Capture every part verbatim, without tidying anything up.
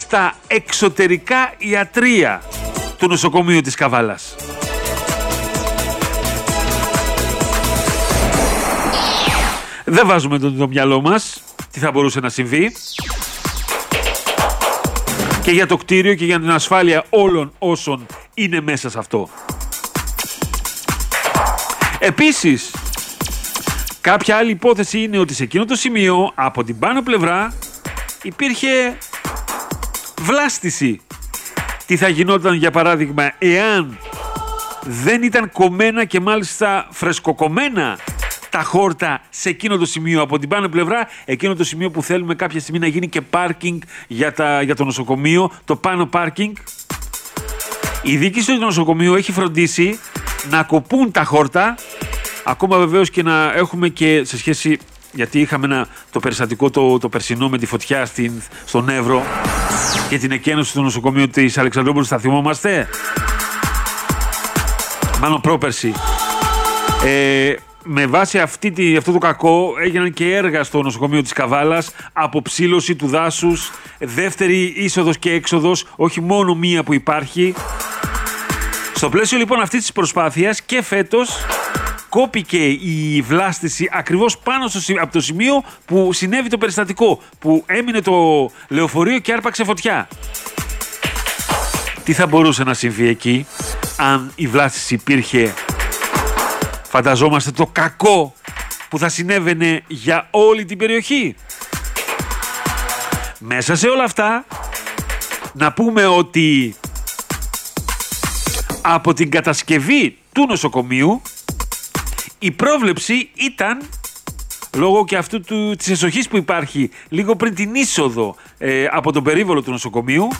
στα εξωτερικά ιατρεία του νοσοκομείου της Καβάλας. Δεν βάζουμε το, το μυαλό μας τι θα μπορούσε να συμβεί και για το κτίριο και για την ασφάλεια όλων όσων είναι μέσα σε αυτό. Επίσης, κάποια άλλη υπόθεση είναι ότι σε εκείνο το σημείο, από την πάνω πλευρά, υπήρχε βλάστηση. Τι θα γινόταν, για παράδειγμα, εάν δεν ήταν κομμένα και μάλιστα φρεσκοκομμένα τα χόρτα σε εκείνο το σημείο από την πάνω πλευρά, εκείνο το σημείο που θέλουμε κάποια στιγμή να γίνει και πάρκινγκ για, τα, για το νοσοκομείο, το πάνω πάρκινγκ. Η διοίκηση του νοσοκομείου έχει φροντίσει να κοπούν τα χόρτα, ακόμα βεβαίως και να έχουμε και σε σχέση, γιατί είχαμε ένα, το περιστατικό το, το περσινό με τη φωτιά στην, στον Εύρο και την εκένωση του νοσοκομείου της Αλεξανδρούπολης, θα θυμόμαστε. Μάλλον πρόπερση. Ε, με βάση αυτή τη, αυτό το κακό έγιναν και έργα στο νοσοκομείο της Καβάλας, αποψήλωση του δάσους, δεύτερη είσοδος και έξοδος, όχι μόνο μία που υπάρχει. Στο πλαίσιο λοιπόν αυτής της προσπάθειας και φέτος κόπηκε η βλάστηση ακριβώς πάνω στο, από το σημείο που συνέβη το περιστατικό, που έμεινε το λεωφορείο και άρπαξε φωτιά. Τι θα μπορούσε να συμβεί εκεί αν η βλάστηση υπήρχε? Φανταζόμαστε το κακό που θα συνέβαινε για όλη την περιοχή. Μέσα σε όλα αυτά να πούμε ότι από την κατασκευή του νοσοκομείου η πρόβλεψη ήταν, λόγω και αυτού του, της εσοχής που υπάρχει λίγο πριν την είσοδο ε, από τον περίβολο του νοσοκομείου,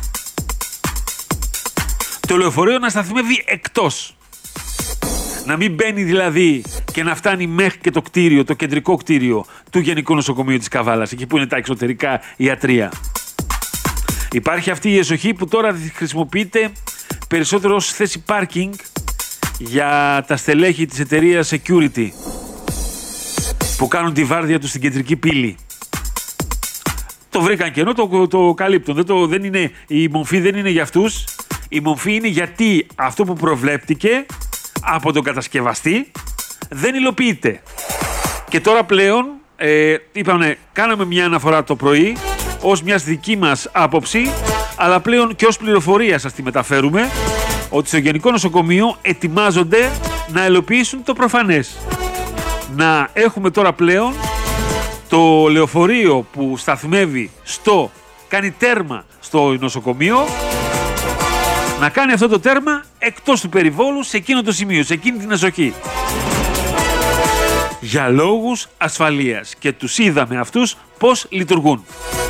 το λεωφορείο να σταθμεύει εκτός. Να μην μπαίνει δηλαδή και να φτάνει μέχρι και το κτίριο, το κεντρικό κτίριο του Γενικού Νοσοκομείου της Καβάλας, εκεί που είναι τα εξωτερικά ιατρεία. Υπάρχει αυτή η εσοχή που τώρα χρησιμοποιείται περισσότερο ως θέση πάρκινγκ για τα στελέχη της εταιρείας Security που κάνουν τη βάρδια τους στην κεντρική πύλη. Το βρήκαν κενό, το, το καλύπτουν. Δεν, το, δεν είναι, η μορφή δεν είναι για αυτούς. Η μορφή είναι γιατί αυτό που προβλέπτηκε από τον κατασκευαστή δεν υλοποιείται. Και τώρα πλέον, ε, είπαμε, κάναμε μια αναφορά το πρωί ως μια δική μας άποψη, αλλά πλέον και ως πληροφορία σας τη μεταφέρουμε, ότι στο Γενικό Νοσοκομείο ετοιμάζονται να υλοποιήσουν το προφανές. Να έχουμε τώρα πλέον το λεωφορείο που σταθμεύει στο, κάνει τέρμα στο νοσοκομείο, να κάνει αυτό το τέρμα εκτός του περιβόλου, σε εκείνο το σημείο, σε εκείνη την εσοχή. Για λόγους ασφαλείας. Και τους είδαμε αυτούς πώς λειτουργούν.